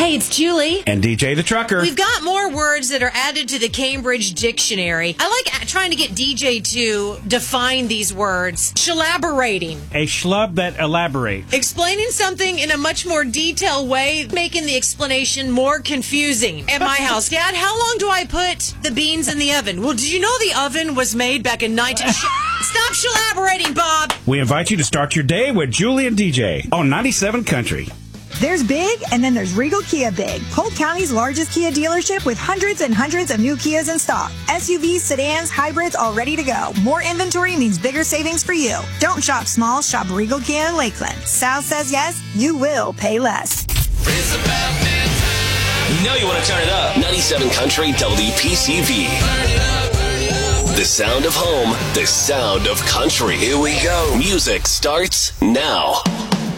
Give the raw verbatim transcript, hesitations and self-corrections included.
Hey, it's Julie. And D J the Trucker. We've got more words that are added to the Cambridge Dictionary. I like trying to get D J to define these words. Shalaborating. A schlub that elaborates. Explaining something in a much more detailed way, making the explanation more confusing. At my house, Dad, how long do I put the beans in the oven? Well, did you know the oven was made back in nineteen... Stop shalaborating, Bob! We invite you to start your day with Julie and D J on ninety-seven Country. There's Big, and then there's Regal Kia Big, Polk County's largest Kia dealership with hundreds and hundreds of new Kias in stock. S U Vs, sedans, hybrids, all ready to go. More inventory means bigger savings for you. Don't shop small, shop Regal Kia in Lakeland. Sal says yes, you will pay less. You know you want to turn it up. ninety-seven Country W P C V. The sound of home, the sound of country. Here we go. Music starts now.